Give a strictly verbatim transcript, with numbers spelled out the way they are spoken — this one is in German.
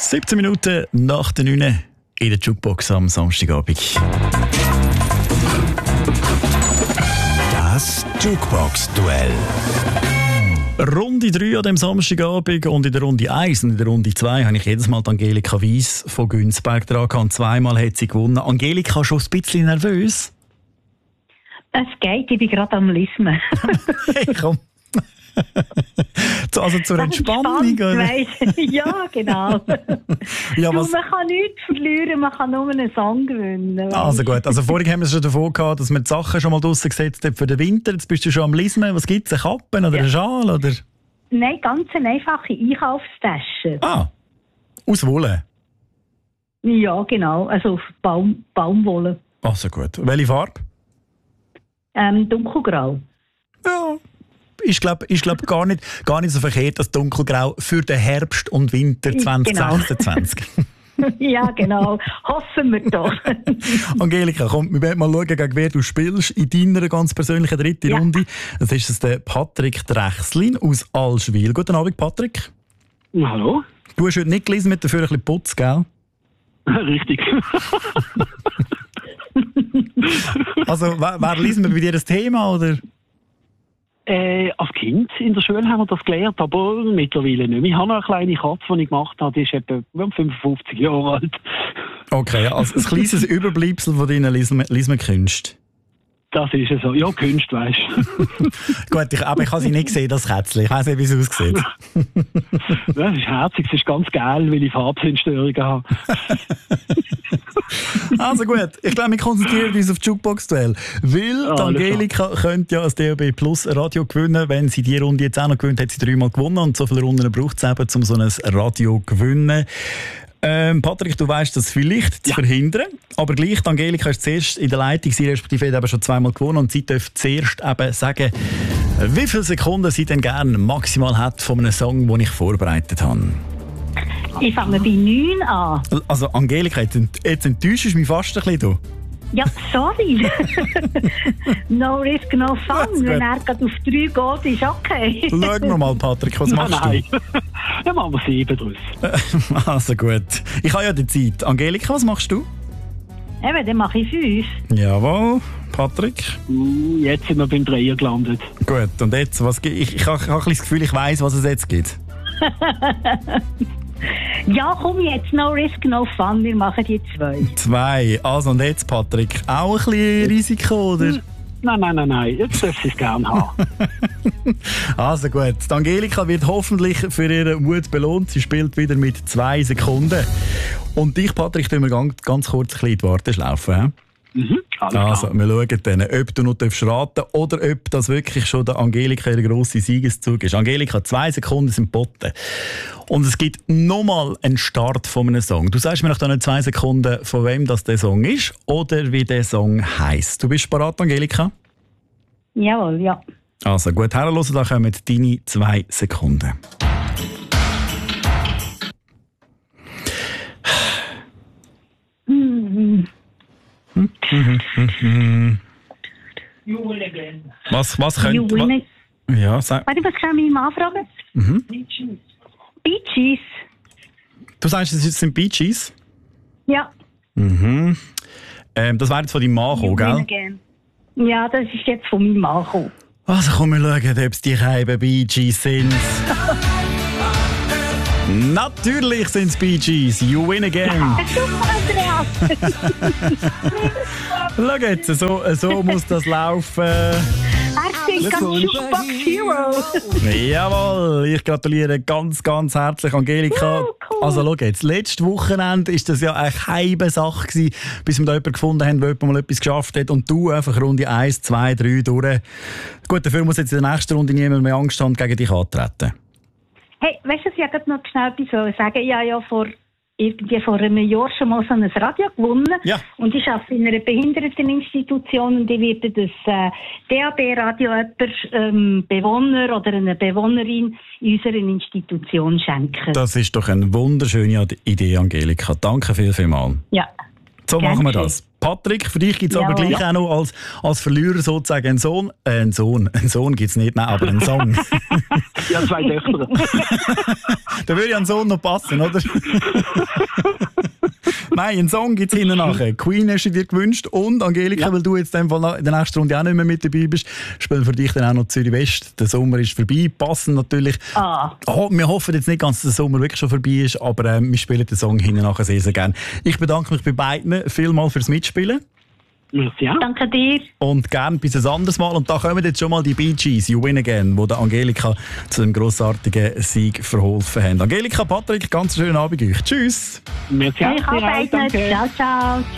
siebzehn Minuten nach der neun in der Jukebox am Samstagabend. Das Jukebox-Duell. Runde drei an dem Samstagabend und in der Runde eins und in der Runde zwei habe ich jedes Mal die Angelika Weiss von Günzberg dran gehabt. Zweimal hat sie gewonnen. Angelika, schon ein bisschen nervös? Es geht, ich bin gerade am Lismen. Hey, komm. Also zur Entspannung, oder? Weiss. Ja, genau. Ja, du, was... Man kann nichts verlieren, man kann nur einen Song gewinnen. Also gut, also vorhin haben wir es schon davon gehabt, dass man die Sachen schon mal draussen gesetzt hat für den Winter. Jetzt bist du schon am Lismen. Was gibt es? Eine Kappe oder ja. Einen Schal? Oder? Nein, ganz eine einfache Einkaufstasche. Ah, aus Wolle? Ja, genau. Also auf Baum, Baumwolle. Also gut. Welche Farbe? Ähm, dunkelgrau. Ja. Ich glaube ich glaub gar, nicht, gar nicht so verkehrt, das Dunkelgrau für den Herbst und Winter zwanzig sechsundzwanzig. Genau. Ja, genau. Hoffen wir doch. Angelika, komm, wir werden mal schauen, gegen wer du spielst in deiner ganz persönlichen dritten ja. Runde. Das ist es der Patrick Drechslin aus Allschwil. Guten Abend, Patrick. Ja, hallo. Du hast heute nicht gelesen, mit dafür ein bisschen Putz, gell? Richtig. Also, wer, wer lesen wir bei dir das Thema, oder? Äh, als Kind in der Schule haben wir das gelernt, aber mittlerweile nicht mehr. Ich habe noch eine kleine Katze, die ich gemacht habe, die ist etwa fünfundfünfzig Jahre alt. Okay, also ein kleines Überbleibsel von deinen Lismen-Künsten. Das ist ja so. Ja, Kunst, weißt du. Gut, ich, aber ich habe sie nicht gesehen, das Kätzchen. Ich weiss nicht, wie es aussieht. Ja, es ist herzig, es ist ganz geil, weil ich Farbsinnstörungen habe. Also gut, ich glaube, wir konzentrieren uns auf die Jukebox-Duell. Weil ah, die Angelika könnte ja das D A B Plus Radio gewinnen. Wenn sie die Runde jetzt auch noch gewinnt, hat sie dreimal gewonnen. Und so viele Runden braucht es eben, um so ein Radio zu gewinnen. Ähm, Patrick, du weißt das vielleicht ja. zu verhindern, aber gleich, die Angelika ist zuerst in der Leitung, sie respektive hat eben schon zweimal gewonnen und sie darf zuerst eben sagen, wie viele Sekunden sie denn gerne maximal hat von einem Song, den ich vorbereitet habe. Ich fange bei neun an. Also Angelika, jetzt, jetzt enttäuschst du mich fast ein bisschen. Ja, sorry. No risk, no fun. Wenn er gerade auf drei geht, ist okay. Schauen wir mal, Patrick, was machst nein, du? Nein, dann machen wir sieben draus. Also gut. Ich habe ja die Zeit. Angelika, was machst du? Eben, dann mache ich fünf. Jawohl. Patrick? Uh, jetzt sind wir beim Dreier gelandet. Gut, und jetzt? Was, ich ich habe ich hab das Gefühl, ich weiss, was es jetzt gibt. Ja, komm jetzt, no risk, no fun, wir machen die zwei. Zwei. Also und jetzt, Patrick, auch ein bisschen Risiko, oder? Nein, nein, nein, nein, jetzt darf sie es gerne haben. Also gut, die Angelika wird hoffentlich für ihren Mut belohnt. Sie spielt wieder mit zwei Sekunden. Und dich, Patrick, tun wir ganz, ganz kurz ein bisschen in die Warteschlaufe. He? Mhm, also, wir schauen dann, ob du noch raten darfst oder ob das wirklich schon der Angelika ihre grosse Siegeszug ist. Angelika, zwei Sekunden sind geboten. Und es gibt nochmal einen Start von einem Song. Du sagst mir nach diesen zwei Sekunden, von wem das der Song ist oder wie der Song heisst. Du bist bereit, Angelika? Jawohl, ja. Also gut, herhören, da kommen deine zwei Sekunden. Mhm. Hm, hm, hm, hm. Was, was könnte... Wa ja, sag... Warte, was kann ich mal fragen? Mhm. Bee Gees. Bee Gees. Du sagst, es sind Bee Gees? Ja. Mhm. Ähm, das wäre jetzt von deinem Mann gekommen, gell? Again. Ja, das ist jetzt von meinem Mann gekommen. Also komm, wir schauen, ob es die Scheiben Bee Gees sind. Natürlich sind es Bee Gees. You win again. Super, Andreas. Schau jetzt, so, so muss das laufen. Herzlich ganz Jukebox Hero. Jawohl, ich gratuliere ganz, ganz herzlich, Angelika. Oh, cool. Also schau jetzt, letztes Wochenende war das ja eine geheime Sache gewesen, bis wir da jemanden gefunden haben, der jemand mal etwas geschafft hat. Und du einfach Runde eins, zwei, drei durch. Gut, dafür muss jetzt in der nächsten Runde niemand mehr Angst haben, gegen dich antreten. Hey, weißt du, ich wollte noch schnell etwas sagen. Ich habe ja vor, irgendwie vor einem Jahr schon mal so ein Radio gewonnen. Ja. Und ich arbeite in einer Behinderteninstitution und ich werde das äh, D A B-Radio jemand ähm, Bewohner oder einer Bewohnerin in unserer Institution schenken. Das ist doch eine wunderschöne Idee, Angelika. Danke viel, viel mal. Ja. So Gern machen wir geschehen. das. Patrick, für dich gibt es aber Jawohl. gleich auch noch als, als Verlierer sozusagen einen Sohn. Äh, einen Sohn. Einen Sohn gibt es nicht, nein, aber einen Song. Ja, zwei Töchter. Da würde ja ein Sohn noch passen, oder? Nein, einen Song gibt es hinten nachher. Queen hast du dir gewünscht und Angelika, Ja. weil du jetzt in dem Fall in der nächsten Runde auch nicht mehr mit dabei bist, spielen für dich dann auch noch Zürich West. Der Sommer ist vorbei, passend natürlich. Ah. Oh, wir hoffen jetzt nicht ganz, dass der Sommer wirklich schon vorbei ist, aber äh, wir spielen den Song hinten nachher sehr, sehr gerne. Ich bedanke mich bei beiden vielmals fürs Mitspielen. Merci auch. Danke dir. Und gern bis ein anderes Mal. Und da kommen jetzt schon mal die Bee Gees, You Win Again, die der Angelika zu einem grossartigen Sieg verholfen haben. Angelika, Patrick, ganz schönen Abend euch. Tschüss! Merci auch. Ich arbeite. Danke. Ciao, ciao.